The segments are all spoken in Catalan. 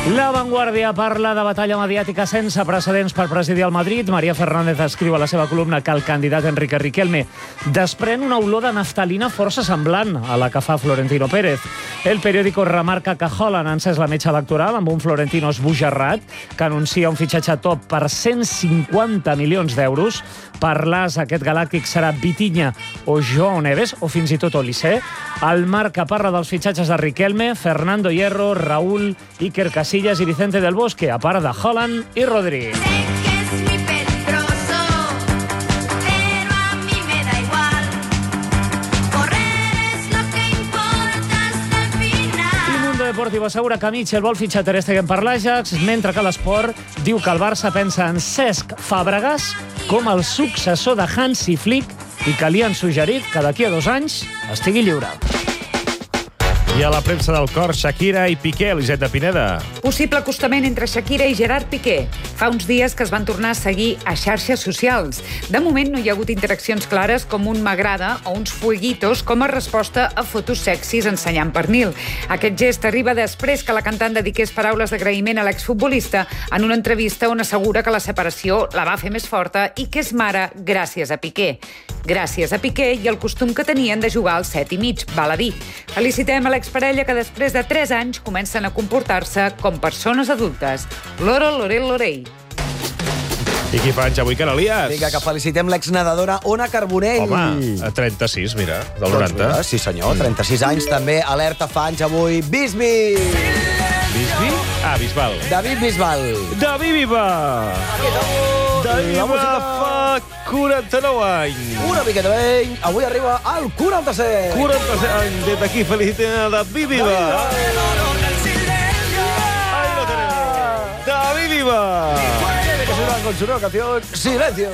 La Vanguardia parla de batalla mediàtica sense precedents per presidir el Madrid. María Fernández escriu a la seva columna que el candidat Enrique Riquelme desprèn una olor de naftalina força semblant a la que fa Florentino Pérez. El periòdico remarca que Haaland ha encès la metxa electoral amb un Florentino esbojarrat que anuncia un fitxatge top per 150 milions d'euros. Per l'As, aquest galàctic serà Vitinha o Joao Neves, o fins i tot Olise. El Marca parla dels fitxatges de Riquelme, Fernando Hierro, Raúl, Iker Casillas i Vicente del Bosque, a part de Haaland i Rodri. Deportivo assegura que Mitchell vol fitxar Ter Stegen per l'Ajax, mentre que l'Esport diu que el Barça pensa en Cesc Fàbregas com el successor de Hansi Flick i que li han suggerit que d'aquí a 2 anys estigui lliure. I a la premsa del cor, Shakira i Piqué, Elisenda Pineda. Possible acostament entre Shakira i Gerard Piqué. Fa uns dies que es van tornar a seguir a xarxes socials. De moment no hi ha hagut interaccions clares com un m'agrada o uns fueguitos com a resposta a fotos sexis ensenyant pernil. Aquest gest arriba després que la cantant dediqués paraules d'agraïment a l'exfutbolista en una entrevista on assegura que la separació la va fer més forta i que és mare gràcies a Piqué. Gràcies a Piqué i el costum que tenien de jugar al 7,5, val a dir. Felicitem a l'exparella que després de 3 anys comencen a comportar-se com persones adultes. Loro, lorel, lorei. I qui fa anys avui, Canalies? Vinga, que felicitem l'exnedadora Ona Carbonell. Home, a 36, mira, del 90. Doncs, sí, senyor, 36 anys també. Alerta fa anys avui. Bisbi! Bisbi? Ah, Bisbal. David Bisbal. David Viva! David Viva fa 49 anys. Una miqueta menys. Avui arriba al 47. 47 anys. Des d'aquí felicitem a David Viva. Ahí lo tenemos. David Viva. Tiene que sonar con su nueva canción Silencio.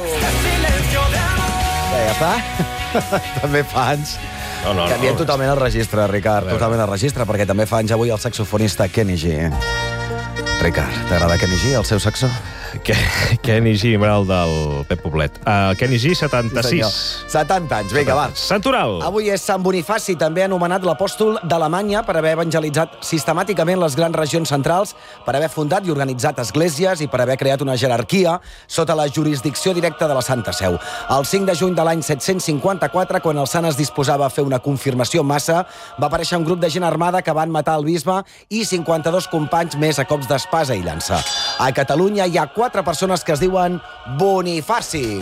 Ja està. També fa anys. No. Canviem totalment el registre, Ricard. Totalment el registre, perquè també fa anys avui el saxofonista Kenny G. Ricard, t'agrada Kenny G, el seu saxo? Kenny G, el del Pep Poblet. Kenny G, 76. Sí, 70 anys, vinga, va. Santoral. Avui és Sant Bonifaci, també anomenat l'apòstol d'Alemanya, per haver evangelitzat sistemàticament les grans regions centrals, per haver fundat i organitzat esglésies i per haver creat una jerarquia sota la jurisdicció directa de la Santa Seu. El 5 de juny de l'any 754, quan el sant es disposava a fer una confirmació massa, va aparèixer un grup de gent armada que van matar el bisbe i 52 companys més a cops d'espasa i llança. A Catalunya hi ha 4 persones que es diuen Bonifaci.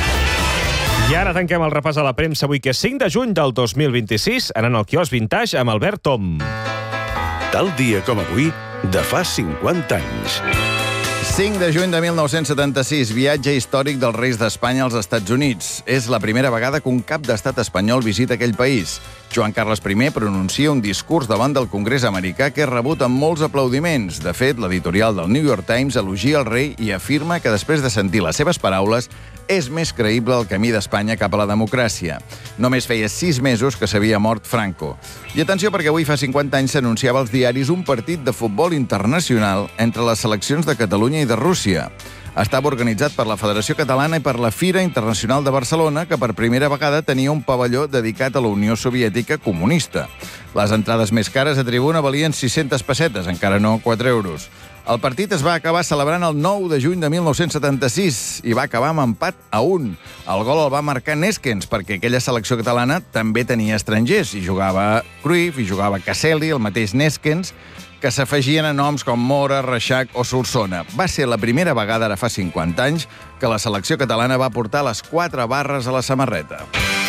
I ara tanquem el repàs a la premsa avui, que és 5 de juny del 2026, anant al quiosc Vintage amb Albert Tom. Tal dia com avui, de fa 50 anys. 5 de juny de 1976, viatge històric dels reis d'Espanya als Estats Units. És la primera vegada que un cap d'estat espanyol visita aquell país. Joan Carles I pronuncia un discurs davant del Congrés americà que és rebut amb molts aplaudiments. De fet, l'editorial del New York Times elogia el rei i afirma que després de sentir les seves paraules és més creïble el camí d'Espanya cap a la democràcia. Només feia 6 mesos que s'havia mort Franco. I atenció, perquè avui fa 50 anys s'anunciava als diaris un partit de futbol internacional entre les seleccions de Catalunya i de Rússia. Estava organitzat per la Federació Catalana i per la Fira Internacional de Barcelona, que per primera vegada tenia un pavelló dedicat a la Unió Soviètica comunista. Les entrades més cares a tribuna valien 600 pessetes, encara no 4 euros. El partit es va acabar celebrant el 9 de juny de 1976 i va acabar amb empat a 1. El gol el va marcar Neskens, perquè aquella selecció catalana també tenia estrangers. Hi jugava Cruyff, hi jugava Caselli, el mateix Neskens, que s'afegien a noms com Mora, Reixac o Solsona. Va ser la primera vegada, ara fa 50 anys, que la selecció catalana va portar les 4 barres a la samarreta.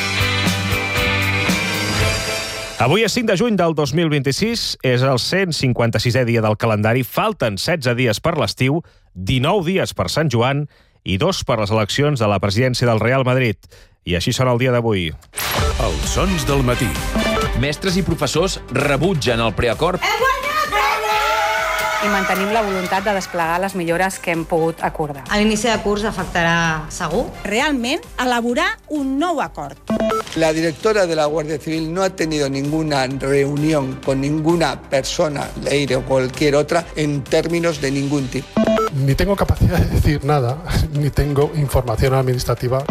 Avui és 5 de juny del 2026, és el 156è dia del calendari, falten 16 dies per l'estiu, 19 dies per Sant Joan i 2 per les eleccions de la presidència del Real Madrid. I així sona el dia d'avui. Els sons del matí. Mestres i professors rebutgen el preacord. I mantenim la voluntat de desplegar les millores que hem pogut acordar. A l'inici de curs afectarà segur? Realment, elaborar un nou acord. La directora de la Guardia Civil no ha tenido ninguna reunión con ninguna persona, Leire o cualquier otra, en términos de ningún tipo. Ni tengo capacidad de decir nada, ni tengo información administrativa.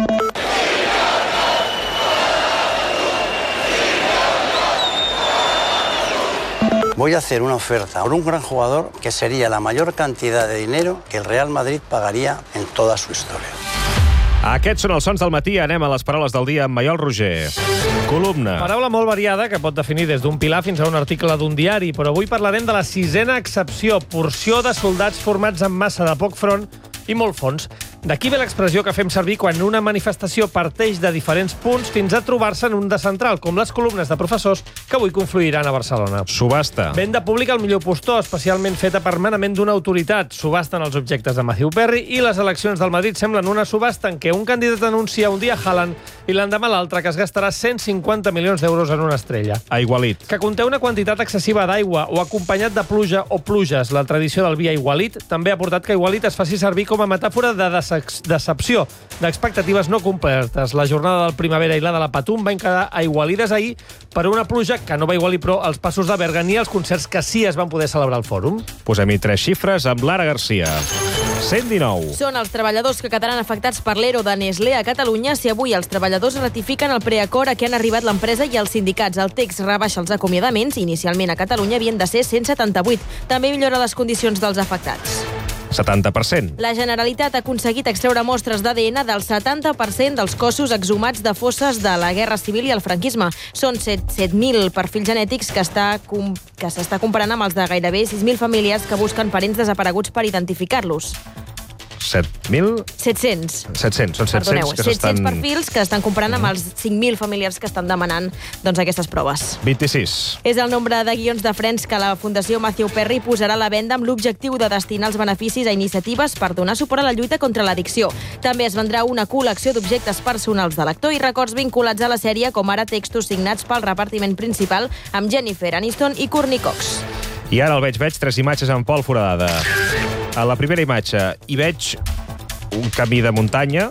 voy a hacer una oferta por un gran jugador que sería la mayor cantidad de dinero que el Real Madrid pagaría en toda su historia. Aquests són els sons del matí. Anem a les paraules del dia amb Maiol Roger. Columna. Paraula molt variada que pot definir des d'un pilar fins a un article d'un diari, però avui parlarem de la 6ª excepció, porció de soldats formats en massa de poc front i molt fons. D'aquí ve l'expressió que fem servir quan una manifestació parteix de diferents punts fins a trobar-se en un de central, com les columnes de professors que avui confluiran a Barcelona. Subhasta. Venda pública al millor postor, especialment feta per manament d'una autoritat. Subasten els objectes de Matthew Perry i les eleccions del Madrid semblen una subhasta en què un candidat anuncia un dia Haaland i l'endemà l'altre que es gastarà 150 milions d'euros en una estrella. Aigualit. Que conté una quantitat excessiva d'aigua o acompanyat de pluja o pluges. La tradició del vi aigualit també ha portat que aigualit es faci servir com a metàfora de decepció, d'expectatives no complertes. La jornada del Primavera i la de la Patum van quedar aigualides ahir per una pluja que no va igualir però els passos de Berga ni els concerts que sí es van poder celebrar al Fòrum. Posem-hi 3 xifres amb Lara Garcia. 119. Són els treballadors que quedaran afectats per l'ERO de Nestlé a Catalunya si avui els treballadors ratifiquen el preacord a què han arribat l'empresa i els sindicats. El text rebaixa els acomiadaments. Inicialment a Catalunya havien de ser 178. També millora les condicions dels afectats. 70%. La Generalitat ha aconseguit extreure mostres d'ADN del 70% dels cossos exhumats de fosses de la Guerra Civil i el franquisme. Són 7.000 perfils genètics que s'està comparant amb els de gairebé 6.000 famílies que busquen parents desapareguts per identificar-los. 7.000? 700. 700, són 700 Perdoneu, que 700 perfils que estan comparant amb els 5.000 familiars que estan demanant aquestes proves. 26. És el nombre de guions de frens que la Fundació Matthew Perry posarà a la venda amb l'objectiu de destinar els beneficis a iniciatives per donar suport a la lluita contra l'addicció. També es vendrà una col·lecció d'objectes personals de l'actor i records vinculats a la sèrie, com ara textos signats pel repartiment principal amb Jennifer Aniston i Courtney Cox. I ara el veig 3 imatges amb Pol Foradada. A la primera imatge hi veig un camí de muntanya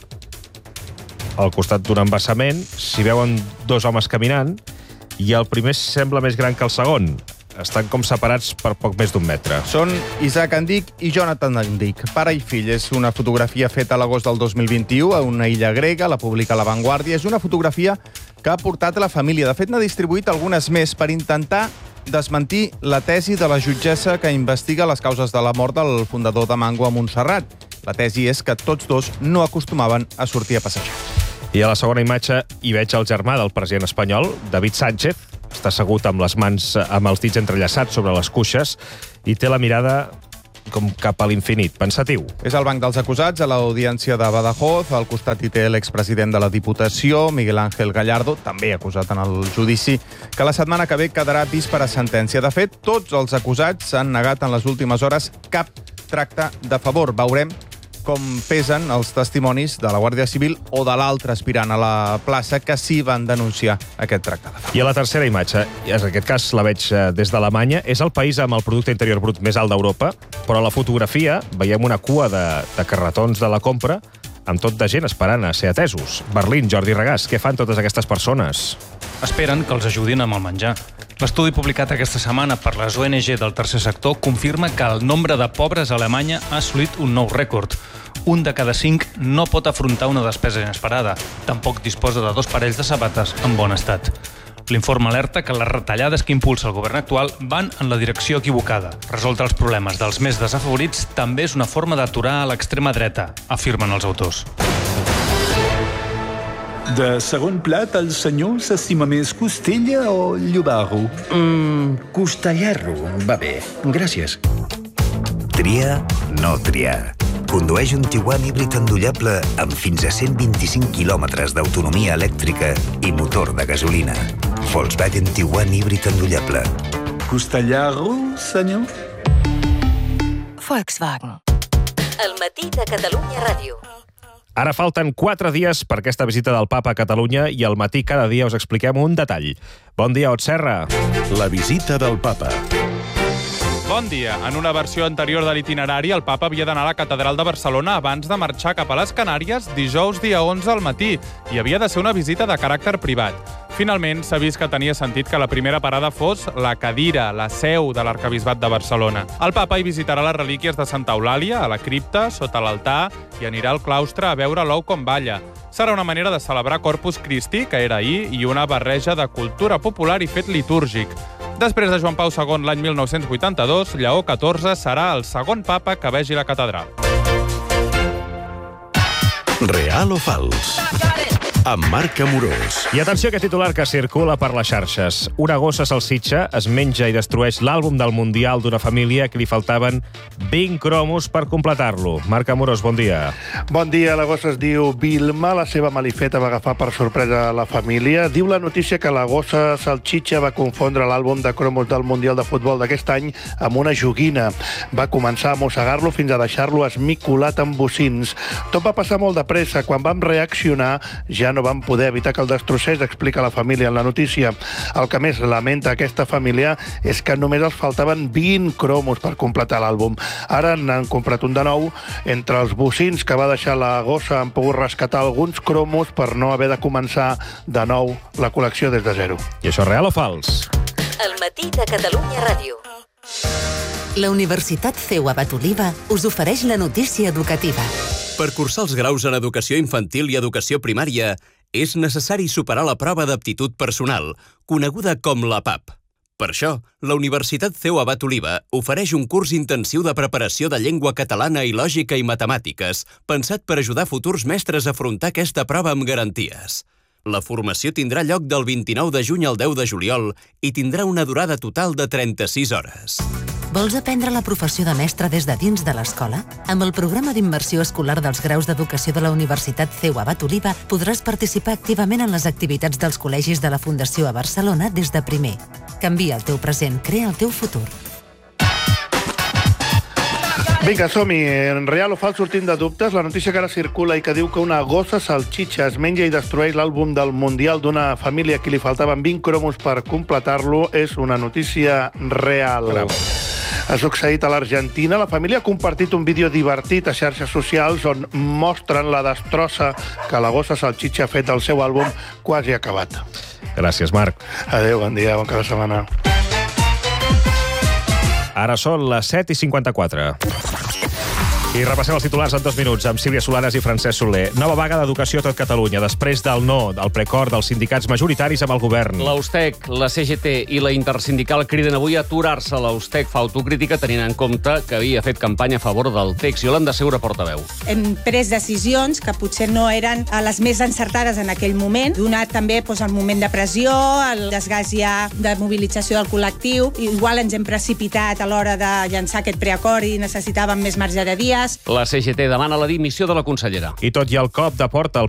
al costat d'un embassament. S'hi veuen 2 homes caminant i el primer sembla més gran que el segon. Estan com separats per poc més d'1 metre. Són Isaac Andic i Jonathan Andic, pare i fill. És una fotografia feta a l'agost del 2021 a una illa grega, la publica La Vanguardia. És una fotografia que ha portat la família. De fet, n'ha distribuït algunes més per intentar desmentir la tesi de la jutgessa que investiga les causes de la mort del fundador de Mango a Montserrat. La tesi és que tots 2 no acostumaven a sortir a passejar. I a la segona imatge hi veig el germà del president espanyol, David Sánchez. Està assegut amb les mans, amb els dits entrellaçats sobre les cuixes i té la mirada com cap a l'infinit, pensatiu. És el banc dels acusats a l'audiència de Badajoz. Al costat hi té l'expresident de la Diputació, Miguel Ángel Gallardo, també acusat en el judici, que la setmana que ve quedarà vist per a sentència. De fet, tots els acusats han negat en les últimes hores cap tracte de favor. Veurem com pesen els testimonis de la Guàrdia Civil o de l'altre aspirant a la plaça que sí van denunciar aquest tracte de favor. I a la tercera imatge, en aquest cas la veig des d'Alemanya, és el país amb el producte interior brut més alt d'Europa, però a la fotografia veiem una cua de carretons de la compra amb tot de gent esperant a ser atesos. Berlín, Jordi Regàs, què fan totes aquestes persones? Esperen que els ajudin amb el menjar. L'estudi publicat aquesta setmana per les ONG del tercer sector confirma que el nombre de pobres a Alemanya ha assolit un nou rècord. 1 de cada 5 no pot afrontar una despesa inesperada. Tampoc disposa de 2 parells de sabates en bon estat. L'informe alerta que les retallades que impulsa el govern actual van en la direcció equivocada. Resoldre els problemes dels més desafavorits també és una forma d'aturar a l'extrema dreta, afirmen els autors. De segon plat, el senyor s'estima més costella o llobarro? Costellarro, va bé. Gràcies. Tria, no triar. Condueix un Tiguan híbrid endollable amb fins a 125 quilòmetres d'autonomia elèctrica i motor de gasolina. Volkswagen Tiguan híbrid endollable. Costellarro, senyor? Volkswagen. El matí de Catalunya Ràdio. Ara falten 4 dies per aquesta visita del papa a Catalunya i al matí cada dia us expliquem un detall. Bon dia, Ot Serra. La visita del papa. Bon dia. En una versió anterior de l'itinerari, el papa havia d'anar a la catedral de Barcelona abans de marxar cap a les Canàries dijous dia 11 al matí i havia de ser una visita de caràcter privat. Finalment, s'ha vist que tenia sentit que la primera parada fos la cadira, la seu de l'arquebisbat de Barcelona. El papa hi visitarà les relíquies de Santa Eulàlia, a la cripta, sota l'altar, i anirà al claustre a veure l'ou com balla. Serà una manera de celebrar Corpus Christi, que era ahir, i una barreja de cultura popular i fet litúrgic. Després de Joan Pau II l'any 1982, Lleó XIV serà el segon papa que vegi la catedral. Real o fals? Amb Marc Amorós. I atenció a aquest titular que circula per les xarxes. Una gossa salsitxa es menja i destrueix l'àlbum del Mundial d'una família que li faltaven 20 cromos per completar-lo. Marc Amorós, bon dia. Bon dia. La gossa es diu Vilma. La seva malifeta va agafar per sorpresa la família. Diu la notícia que la gossa salsitxa va confondre l'àlbum de cromos del Mundial de Futbol d'aquest any amb una joguina. Va començar a mossegar-lo fins a deixar-lo esmicolat amb bocins. Tot va passar molt de pressa. Quan vam reaccionar, ja no van poder evitar que el destrossés, explica la família en la notícia. El que més lamenta aquesta família és que només els faltaven 20 cromos per completar l'àlbum. Ara n'han comprat un de nou. Entre els bocins que va deixar la gossa han pogut rescatar alguns cromos per no haver de començar de nou la col·lecció des de zero. I això real o fals? El matí de Catalunya Ràdio. La Universitat CEU Abat Oliva us ofereix la notícia educativa. Per cursar els graus en Educació Infantil i Educació Primària és necessari superar la prova d'aptitud personal, coneguda com la PAP. Per això, la Universitat CEU Abat Oliva ofereix un curs intensiu de preparació de llengua catalana i lògica i matemàtiques, pensat per ajudar futurs mestres a afrontar aquesta prova amb garanties. La formació tindrà lloc del 29 de juny al 10 de juliol i tindrà una durada total de 36 hores. Vols aprendre la professió de mestre des de dins de l'escola? Amb el programa d'immersió escolar dels graus d'educació de la Universitat CEU Abat Oliva podràs participar activament en les activitats dels col·legis de la Fundació a Barcelona des de primer. Canvia el teu present, crea el teu futur. Vinga, som-hi. En real o fals sortint de dubtes, la notícia que ara circula i que diu que una gossa salsitxa es menja i destrueix l'àlbum del Mundial d'una família a qui li faltaven 20 cromos per completar-lo és una notícia real. Bravo. Ha succeït a l'Argentina. La família ha compartit un vídeo divertit a xarxes socials on mostren la destrossa que la gossa salsitxa ha fet del seu àlbum quasi acabat. Gràcies, Marc. Adéu, bon dia, bon cap de setmana. Ara són les 7:54. I repassem els titulars en 2 minuts amb Sílvia Solanes i Francesc Soler. Nova vaga d'educació a tot Catalunya, després del no del preacord dels sindicats majoritaris amb el govern. L'Austec, la CGT i la Intersindical criden avui a aturar-se. L'Austec fa autocrítica tenint en compte que havia fet campanya a favor del text. Yolanda Segura, portaveu. Hem pres decisions que potser no eren les més encertades en aquell moment, donat també el moment de pressió, el desgast ja de mobilització del col·lectiu. Igual ens hem precipitat a l'hora de llançar aquest preacord i necessitàvem més marge de dies. La CGT demana la dimissió de la consellera. I tot i el cop de porta al